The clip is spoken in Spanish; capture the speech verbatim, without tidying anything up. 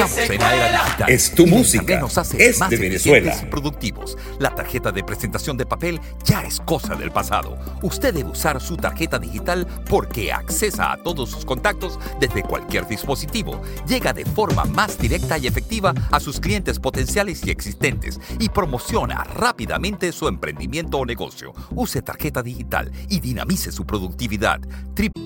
Estamos en la era digital. Es tu y música. también nos hace Es más de eficientes Venezuela. y productivos. La tarjeta de presentación de papel ya es cosa del pasado. Usted debe usar su tarjeta digital porque accesa a todos sus contactos desde cualquier dispositivo. Llega de forma más directa y efectiva a sus clientes potenciales y existentes y promociona rápidamente su emprendimiento o negocio. Use tarjeta digital y dinamice su productividad. Triple